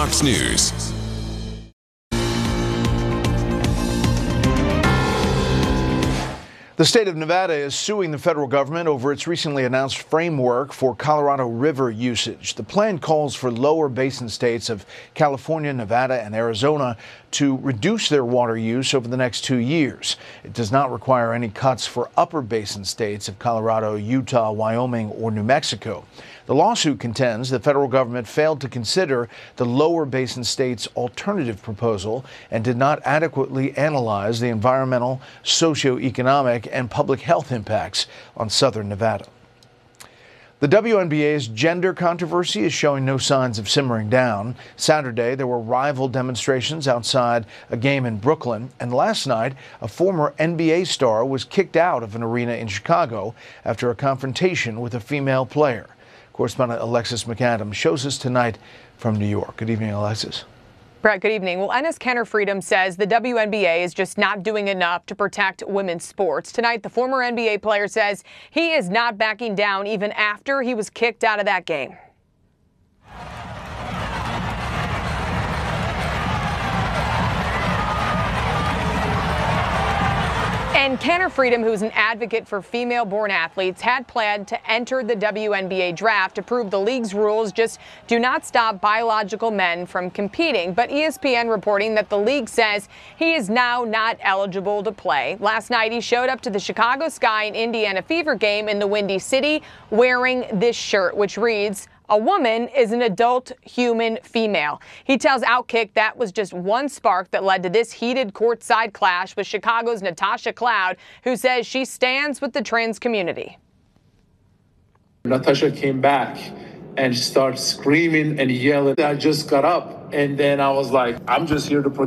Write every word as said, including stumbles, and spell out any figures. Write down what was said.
Fox News. The state of Nevada is suing the federal government over its recently announced framework for Colorado River usage. The plan calls for lower basin states of California, Nevada, and Arizona to reduce their water use over the next two years. It does not require any cuts for upper basin states of Colorado, Utah, Wyoming, or New Mexico. The lawsuit contends the federal government failed to consider the lower basin states' alternative proposal and did not adequately analyze the environmental, socioeconomic, and public health impacts on southern Nevada. The W N B A's gender controversy is showing no signs of simmering down. Saturday, there were rival demonstrations outside a game in Brooklyn, and last night, a former N B A star was kicked out of an arena in Chicago after a confrontation with a female player. Correspondent Alexis McAdams shows us tonight from New York. Good evening, Alexis. Brett, good evening. Well, Enes Kanter Freedom says the W N B A is just not doing enough to protect women's sports. Tonight, the former N B A player says he is not backing down even after he was kicked out of that game. And Kanter Freedom, who's an advocate for female-born athletes, had planned to enter the W N B A draft to prove the league's rules just do not stop biological men from competing. But E S P N reporting that the league says he is now not eligible to play. Last night, he showed up to the Chicago Sky and Indiana Fever game in the Windy City wearing this shirt, which reads, "A woman is an adult human female." He tells Outkick that was just one spark that led to this heated courtside clash with Chicago's Natasha Cloud, who says she stands with the trans community. Natasha came back and started screaming and yelling. I just got up and then I was like, I'm just here to protect